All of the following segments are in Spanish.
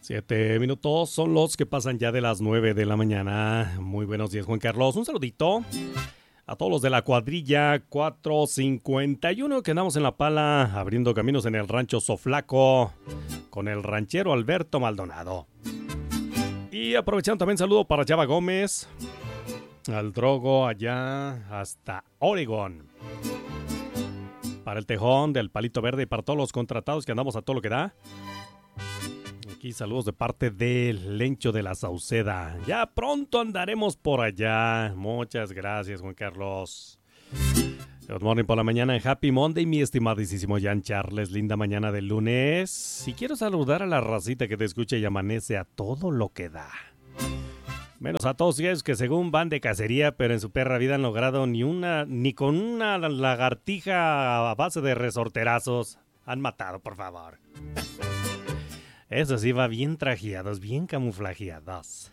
7 minutos son los que pasan ya de las 9 de la mañana. Muy buenos días, Juan Carlos. Un saludito a todos los de la cuadrilla 451 que andamos en la pala abriendo caminos en el rancho Soflaco con el ranchero Alberto Maldonado. Y aprovechando también saludo para Java Gómez, al Drogo allá hasta Oregón. Para el Tejón del Palito Verde y para todos los contratados que andamos a todo lo que da. Aquí saludos de parte del Lencho de la Sauceda. Ya pronto andaremos por allá. Muchas gracias, Juan Carlos. Good morning por la mañana en Happy Monday, mi estimadísimo Jan Charles. Linda mañana del lunes. Y quiero saludar a la racita que te escucha y amanece a todo lo que da. Menos a todos ellos que según van de cacería, pero en su perra vida han logrado ni con una lagartija a base de resorterazos han matado, por favor. Eso sí, va bien trajeados, bien camuflajeados.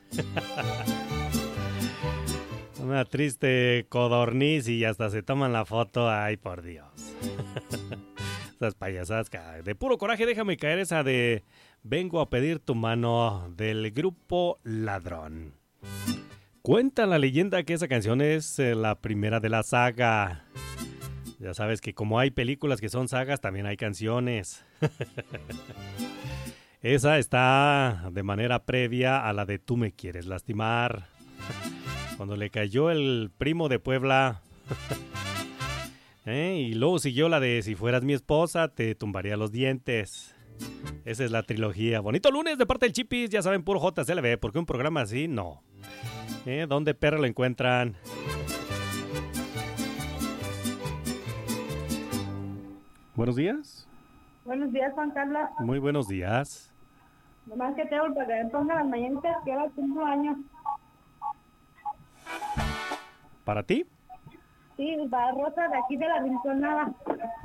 Una triste codorniz y hasta se toman la foto. Ay, por Dios. Esas payasadas. De puro coraje, déjame caer esa de Vengo a pedir tu mano del grupo Ladrón. Cuenta la leyenda que esa canción es la primera de la saga. Ya sabes que como hay películas que son sagas, también hay canciones. Esa está de manera previa a la de Tú me quieres lastimar. Cuando le cayó el primo de Puebla. Y luego siguió la de Si fueras mi esposa, te tumbaría los dientes. Esa es la trilogía. Bonito lunes de parte del Chipis. Ya saben, puro JCLB. Porque un programa así, no. ¿Dónde perro lo encuentran? Buenos días. Buenos días, Juan Carlos. Muy buenos días. Nomás que tengo para que me pongan las mañanitas que ahora cumplo años. ¿Para ti? Sí, para Rosa de aquí de la Rinconada.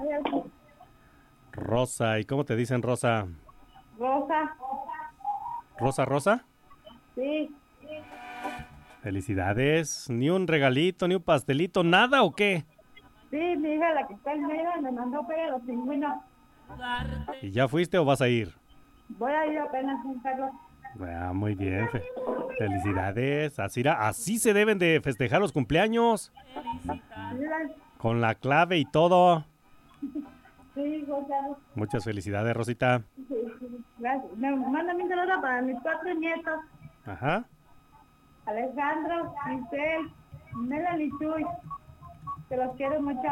Rosa, ¿y cómo te dicen Rosa? Rosa. ¿Rosa, Rosa? Sí. Felicidades. ¿Ni un regalito, ni un pastelito, nada o qué? Sí, mi hija, la que está en medio, me mandó pegar los pingüinos. ¿Y ya fuiste o vas a ir? Voy a ir apenas, Juan Carlos. Muy bien. Felicidades. Así se deben de festejar los cumpleaños. Con la clave y todo. Sí, Juan Carlos. Muchas felicidades, Rosita. Sí. Gracias. Me manda mi saludo para mis 4 nietos. Ajá. Alejandro, Giselle, Melanie Chuy. Te los quiero mucho.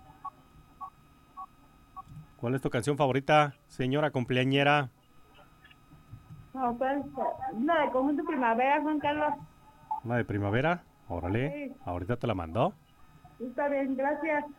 ¿Cuál es tu canción favorita, señora cumpleañera? No, pues, una de Conjunto Primavera, Juan Carlos. ¿Una de primavera? Órale, Sí. ahorita te la mando. Está bien, gracias.